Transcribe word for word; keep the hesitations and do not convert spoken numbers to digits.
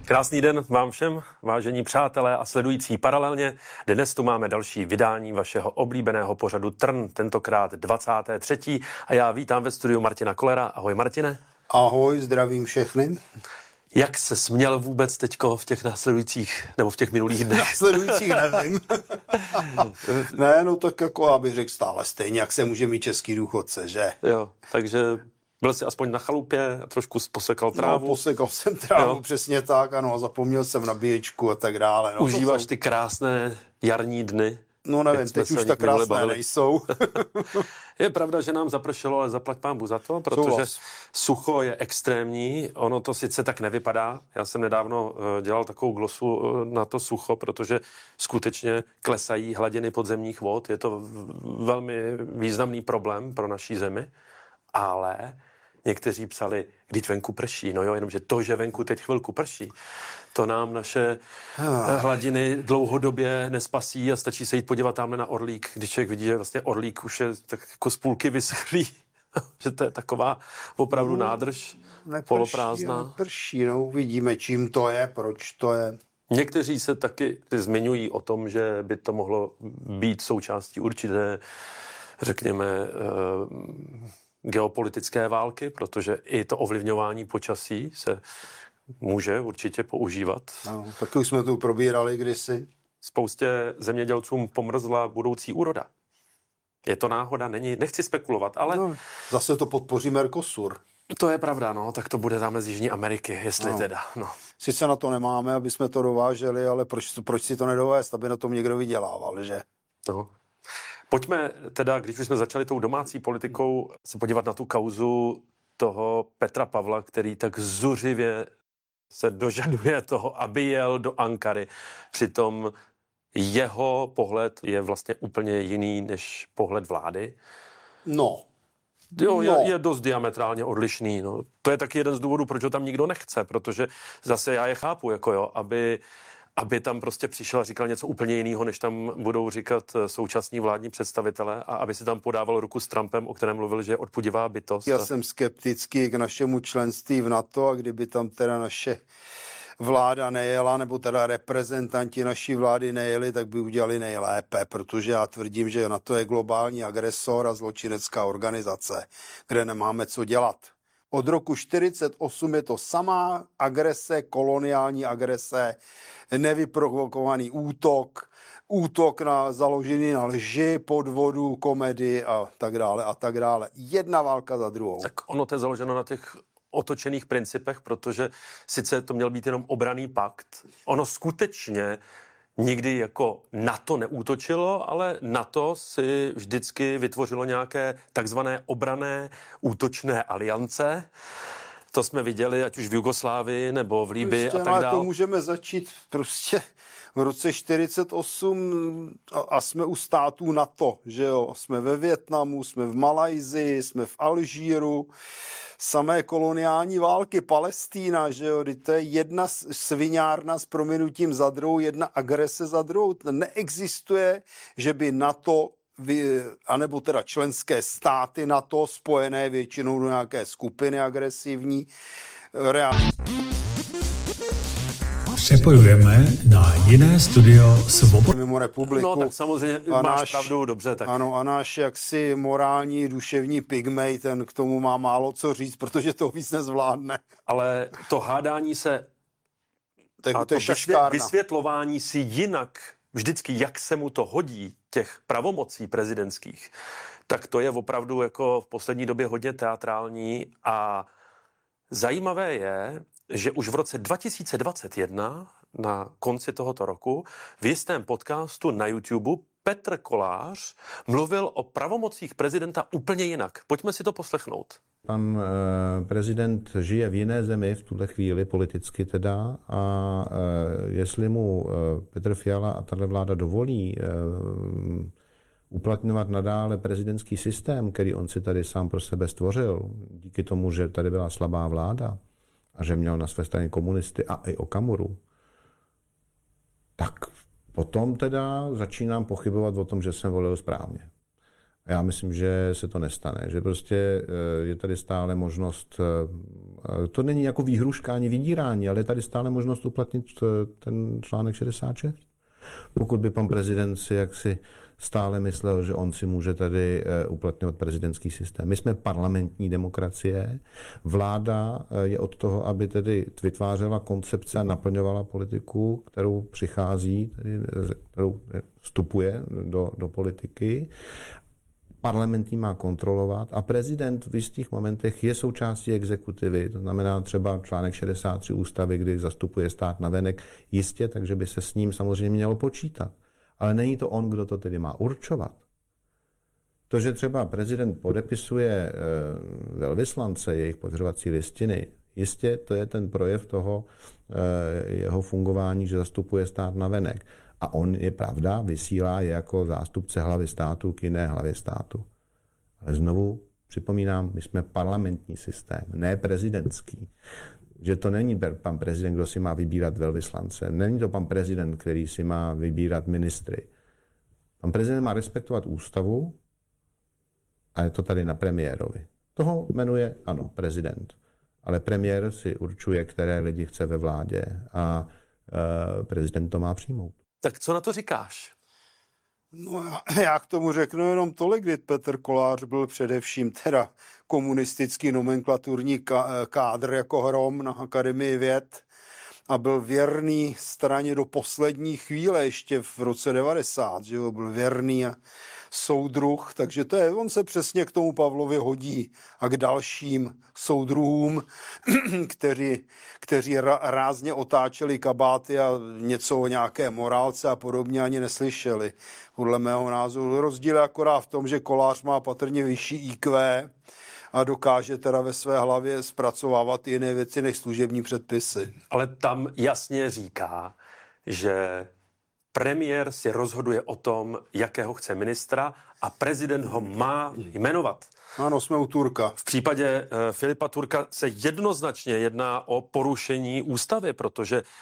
Krásný den vám všem, vážení přátelé a sledující paralelně. Dnes tu máme další vydání vašeho oblíbeného pořadu Trn, tentokrát dvacáté třetí A já vítám ve studiu Martina Kollera. Ahoj Martine. Ahoj, zdravím všechny. Jak se směl vůbec teďko v těch následujících, nebo v těch minulých dnech? Následujících nevím. Ne, no tak jako já bych řekl stále stejně, jak se může mít český důchodce, že? Jo, takže byl jsi aspoň na chalupě a trošku posekal trávu. No, posekal jsem trávu, jo. Přesně tak, ano, a zapomněl jsem nabíječku a tak dále. No, Užíváš jsou... ty krásné jarní dny? No nevím, teď už tak krásné nejsou. Je pravda, že nám zapršelo, ale zaplať pánbu za to, protože Souhlas. Sucho je extrémní. Ono to sice tak nevypadá. Já jsem nedávno dělal takovou glosu na to sucho, protože skutečně klesají hladiny podzemních vod. Je to velmi významný problém pro naší zemi, ale někteří psali, když venku prší. No jo, jenomže to, že venku teď chvilku prší, to nám naše hladiny dlouhodobě nespasí a stačí se jít podívat tamhle na orlík, když člověk vidí, že vlastně orlík už je tak jako z půlky vyschlý, že to je taková opravdu nádrž neprší, poloprázdná. Neprší, no uvidíme, čím to je, proč to je. Někteří se taky zmiňují o tom, že by to mohlo být součástí určité, řekněme, geopolitické války, protože i to ovlivňování počasí se může určitě používat. No, taky už jsme tu probírali kdysi. Spoustě zemědělcům pomrzla budoucí úroda. Je to náhoda, není, nechci spekulovat, ale... No, zase to podpoří Mercosur. To je pravda, no, tak to bude tam z Jižní Ameriky, jestli no. teda, no. Sice na to nemáme, aby jsme to dováželi, ale proč, proč si to nedovést, aby na tom někdo vydělával, že? No. Pojďme teda, když už jsme začali tou domácí politikou, se podívat na tu kauzu toho Petra Pavla, který tak zuřivě se dožaduje toho, aby jel do Ankary. Přitom jeho pohled je vlastně úplně jiný než pohled vlády. No. Jo, je, no. je dost diametrálně odlišný. No. To je taky jeden z důvodů, proč ho tam nikdo nechce, protože zase já je chápu, jako jo, aby... aby tam prostě přišel a říkal něco úplně jiného, než tam budou říkat současní vládní představitelé a aby si tam podával ruku s Trumpem, o kterém mluvil, že je odpudivá bytost. Já jsem skeptický k našemu členství v NATO a kdyby tam teda naše vláda nejela, nebo teda reprezentanti naší vlády nejeli, tak by udělali nejlépe, protože já tvrdím, že NATO je globální agresor a zločinecká organizace, kde nemáme co dělat. Od roku čtyřicet osm je to samá agrese, koloniální agrese, nevyprovokovaný útok, útok na založený na lži, podvodu, komedii a tak dále a tak dále. Jedna válka za druhou. Tak ono to je založeno na těch otočených principech, protože sice to měl být jenom obranný pakt, ono skutečně nikdy jako NATO neútočilo, ale NATO si vždycky vytvořilo nějaké takzvané obranné útočné aliance. To jsme viděli, ať už v Jugoslávii nebo v Libyi prostě, a tak dále. To můžeme začít prostě v roce čtyřicet osm a, a jsme u států NATO, že jo. Jsme ve Vietnamu, jsme v Malajsii, jsme v Alžíru. Samé koloniální války, Palestína, že jo, to je jedna sviňárna s prominutím za druhou, jedna agrese za druhou. Neexistuje, že by NATO, anebo teda členské státy NATO, spojené většinou do nějaké skupiny agresivní, reálně. Přepojujeme na jiné studio Svobodného mimo republiku. No tak samozřejmě a máš náš, pravdu, dobře. Tak. Ano, a náš jaksi morální, duševní pygmej, ten k tomu má málo co říct, protože to víc nezvládne. Ale to hádání se tak a to, to vysvě- vysvětlování si jinak, vždycky jak se mu to hodí, těch pravomocí prezidentských, tak to je opravdu jako v poslední době hodně teatrální a zajímavé je, že už v roce dva tisíce dvacet jedna, na konci tohoto roku, v jistém podcastu na YouTube Petr Kolář mluvil o pravomocích prezidenta úplně jinak. Pojďme si to poslechnout. Pan eh, prezident žije v jiné zemi v tuhle chvíli, politicky teda, a eh, jestli mu eh, Petr Fiala a tato vláda dovolí eh, uplatňovat nadále prezidentský systém, který on si tady sám pro sebe stvořil, díky tomu, že tady byla slabá vláda a že měl na své straně komunisty a i Okamuru, tak potom teda začínám pochybovat o tom, že jsem volil správně. Já myslím, že se to nestane, že prostě je tady stále možnost, to není jako výhruška ani vydírání, ale je tady stále možnost uplatnit ten článek šedesát šest. Pokud by pan prezident si jaksi stále myslel, že on si může tady uplatňovat prezidentský systém. My jsme parlamentní demokracie, vláda je od toho, aby tedy vytvářela koncepce a naplňovala politiku, kterou přichází, tedy, kterou vstupuje do, do politiky. Parlament má kontrolovat a prezident v jistých momentech je součástí exekutivy, to znamená třeba článek šedesát tři ústavy, kdy zastupuje stát navenek, jistě, takže by se s ním samozřejmě mělo počítat. Ale není to on, kdo to tedy má určovat. To, že třeba prezident podepisuje velvyslance, jejich pověřovací listiny, jistě to je ten projev toho jeho fungování, že zastupuje stát navenek. A on, je pravda, vysílá je jako zástupce hlavy státu k jiné hlavě státu. Ale znovu připomínám, my jsme parlamentní systém, ne prezidentský. Že to není pan prezident, kdo si má vybírat velvyslance. Není to pan prezident, který si má vybírat ministry. Pan prezident má respektovat ústavu a je to tady na premiérovi. Toho jmenuje, ano, prezident. Ale premiér si určuje, které lidi chce ve vládě a e, prezident to má přijmout. Tak co na to říkáš? No já, já k tomu řeknu jenom tolik, kdy Petr Kolář byl především teda komunistický nomenklaturní kádr jako hrom na Akademii věd a byl věrný straně do poslední chvíle, ještě v roce devadesát, že jo, byl věrný a soudruh, takže to je, on se přesně k tomu Pavlovi hodí a k dalším soudruhům, kteří, kteří rázně otáčeli kabáty a něco o nějaké morálce a podobně ani neslyšeli. Podle mého názoru rozdíl je akorát v tom, že Kolář má patrně vyšší í kvé a dokáže teda ve své hlavě zpracovávat jiné věci než služební předpisy. Ale tam jasně říká, že premiér si rozhoduje o tom, jakého chce ministra a prezident ho má jmenovat. Ano, jsme u Turka. V případě uh, Filipa Turka se jednoznačně jedná o porušení ústavy, protože